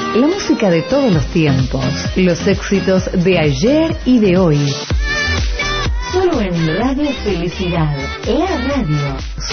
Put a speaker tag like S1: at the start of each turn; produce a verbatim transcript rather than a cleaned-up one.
S1: La música de todos los tiempos, los éxitos de ayer y de hoy. Solo en Radio Felicidad, la radio.